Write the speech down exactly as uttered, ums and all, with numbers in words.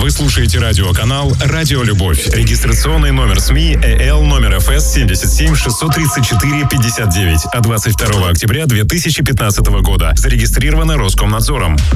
Вы слушаете радиоканал «Радио Любовь». Регистрационный номер СМИ ЭЛ номер эф эс семьдесят семь шестьсот тридцать четыре пятьдесят девять от двадцать второго октября две тысячи пятнадцатого года. Зарегистрировано Роскомнадзором.